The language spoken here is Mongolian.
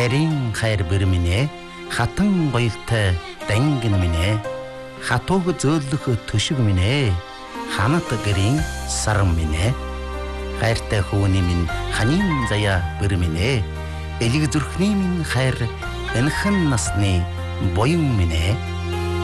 хайрын хайр бэрминэ хатан гоёлтой дангин минь хатууг зөөлөх төшиг минь ханат гэрийн саран минь хайртай хүүний минь ханин заяа бэрминэ элэг зүрхний минь хайр энхэн насны боён минь